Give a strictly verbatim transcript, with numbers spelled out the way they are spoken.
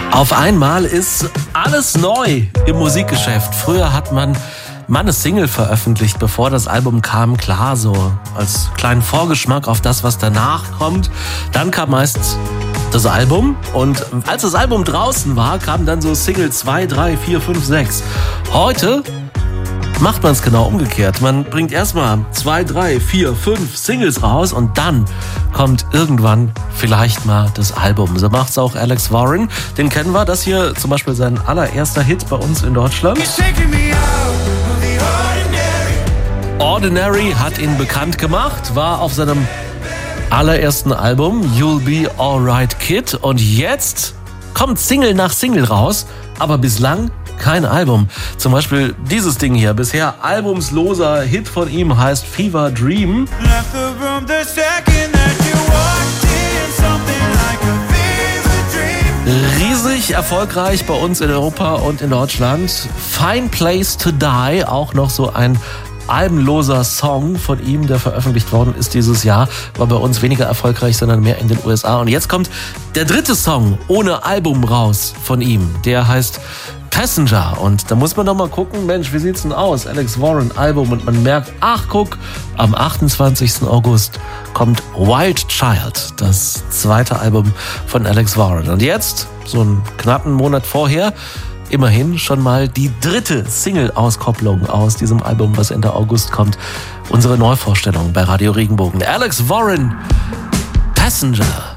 Auf einmal ist alles neu im Musikgeschäft. Früher hat man mal eine Single veröffentlicht, bevor das Album kam. Klar, so als kleinen Vorgeschmack auf das, was danach kommt. Dann kam meist das Album und als das Album draußen war, kamen dann so Single zwei, drei, vier, fünf, sechs. Heute macht man es genau umgekehrt. Man bringt erstmal zwei, drei, vier, fünf Singles raus und dann kommt irgendwann vielleicht mal das Album. So macht's auch Alex Warren. Den kennen wir. Das hier zum Beispiel sein allererster Hit bei uns in Deutschland. Ordinary hat ihn bekannt gemacht, war auf seinem allerersten Album You'll Be Alright Kid und jetzt kommt Single nach Single raus, aber bislang kein Album. Zum Beispiel dieses Ding hier, bisher albumsloser Hit von ihm, heißt Fever Dream. Riesig erfolgreich bei uns in Europa und in Deutschland. Fine Place to Die, auch noch so ein albenloser Song von ihm, der veröffentlicht worden ist dieses Jahr, war bei uns weniger erfolgreich, sondern mehr in den U S A. Und jetzt kommt der dritte Song ohne Album raus von ihm. Der heißt Passenger. Und da muss man doch mal gucken, Mensch, wie sieht's denn aus? Alex Warren Album. Und man merkt, ach guck, am achtundzwanzigsten August kommt Wild Child, das zweite Album von Alex Warren. Und jetzt, so einen knappen Monat vorher, immerhin schon mal die dritte Single-Auskopplung aus diesem Album, was Ende August kommt. Unsere Neuvorstellung bei Radio Regenbogen. Alex Warren, Passenger.